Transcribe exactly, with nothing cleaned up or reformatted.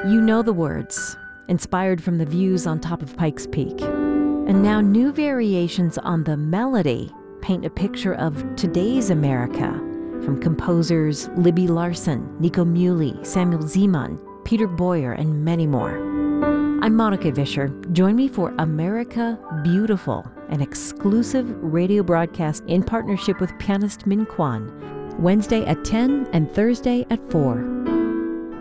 You know the words, inspired from the views on top of Pikes Peak. And now new variations on the melody paint a picture of today's America, from composers Libby Larsen, Nico Muhly, Samuel Zeman, Peter Boyer, and many more. I'm Monica Vischer. Join me for America Beautiful, an exclusive radio broadcast in partnership with pianist Min Kwan, Wednesday at ten and Thursday at four.